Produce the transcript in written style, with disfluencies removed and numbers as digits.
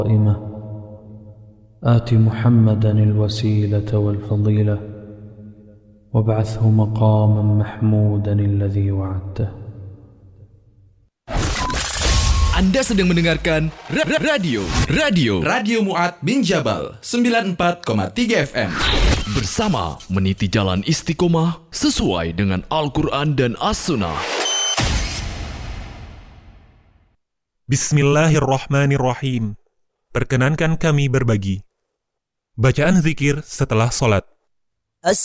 قائمة آت محمدا الوسيلة والفضيلة وابعثه مقاما محمودا الذي وعدته. Anda sedang mendengarkan Radio Mu'ad bin Jabal 94,3 FM bersama meniti jalan istiqomah sesuai dengan Al-Quran dan As-Sunnah. Bismillahirrahmanirrahim. Perkenankan kami berbagi bacaan zikir setelah sholat.